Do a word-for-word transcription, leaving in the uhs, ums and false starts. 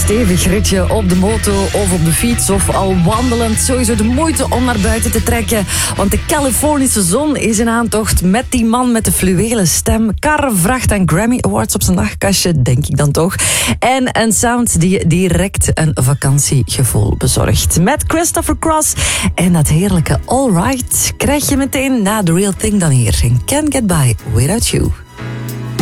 stevig ritje op de moto of op de fiets of al wandelend. Sowieso de moeite om naar buiten te trekken. Want de Californische zon is in aantocht met die man met de fluwelen stem. Karre vracht en Grammy Awards op zijn nachtkastje, denk ik dan toch. En een sound die je direct een vakantiegevoel bezorgt. Met Christopher Cross en dat heerlijke Alright krijg je meteen na The Real Thing dan hier. Can't Get By Without You.